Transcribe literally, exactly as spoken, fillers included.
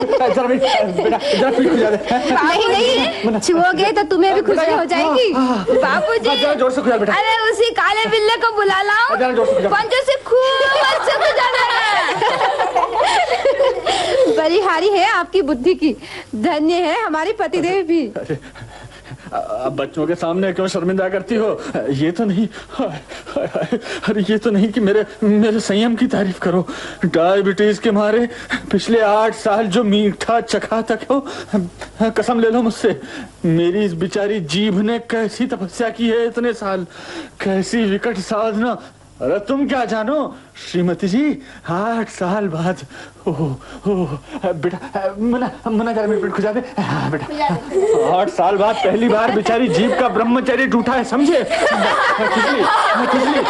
जरा बेटा जरा पीठ खुजा दे। नहीं नहीं, छुओगे तो तुम्हें भी खुशी हो जाएगी। बाबूजी जरा जोर से खुजा बेटा। अरे उसी काले बिल्ले को बुला लाओ, जरा जोर से खुजा। पंजों से खूब अच्छे से खुजाना है। बलिहारी है आपकी बुद्धि की, धन्य है हमारी पतिदेव भी। अब बच्चों के सामने क्यों शर्मिंदा करती हो? ये तो नहीं, अरे ये तो नहीं कि मेरे मेरे संयम की तारीफ करो। डायबिटीज के मारे पिछले आठ साल जो मीठा चखा तक हो, कसम ले लो मुझसे, मेरी इस बेचारी जीभ ने कैसी तपस्या की है इतने साल, कैसी विकट साधना। अरे तुम क्या जानो श्रीमती जी, आठ साल बाद। ओह ओह बेटा, मना मना कर, मेरे पेट खुजा दे। हाँ बेटा, आठ साल बाद पहली बार बेचारी जीभ का ब्रह्मचर्य टूटा है, समझे? खिचली खिचली